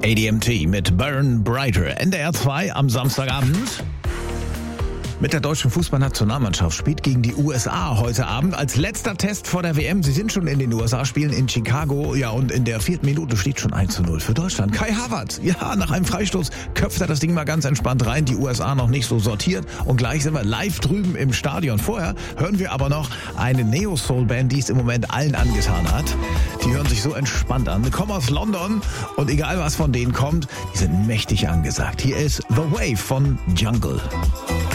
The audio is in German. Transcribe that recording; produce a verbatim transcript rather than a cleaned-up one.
A D M T mit Burn Brighter. N D R zwei am Samstagabend. Mit der deutschen Fußballnationalmannschaft spielt gegen die U S A heute Abend als letzter Test vor der W M. Sie sind schon in den U S A, spielen in Chicago. Ja, und in der vierten Minute steht schon eins zu null für Deutschland. Kai Havertz, ja, nach einem Freistoß köpft er das Ding mal ganz entspannt rein. Die U S A noch nicht so sortiert. Und gleich sind wir live drüben im Stadion. Vorher hören wir aber noch eine Neo-Soul-Band, die es im Moment allen angetan hat. Die hören sich so entspannt an. Die kommen aus London und egal was von denen kommt, die sind mächtig angesagt. Hier ist The Wave von Jungle.